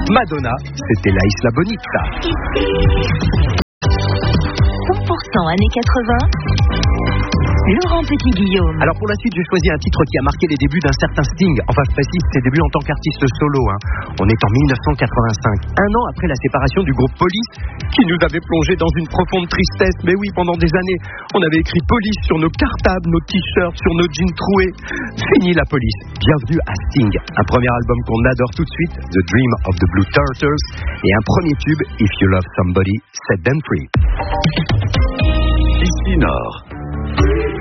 Madonna, c'était La Isla Bonita. 100% années 80. Laurent Petit-Guillaume. Alors pour la suite, j'ai choisi un titre qui a marqué les débuts d'un certain Sting. Enfin, je précise ses débuts en tant qu'artiste solo. On est en 1985, un an après la séparation du groupe Police, qui nous avait plongé dans une profonde tristesse. Mais oui, pendant des années, on avait écrit Police sur nos cartables, nos t-shirts, sur nos jeans troués. Fini la Police. Bienvenue à Sting. Un premier album qu'on adore tout de suite, The Dream of the Blue Turtles, et un premier tube, If You Love Somebody, Set Them Free. Ici Nord.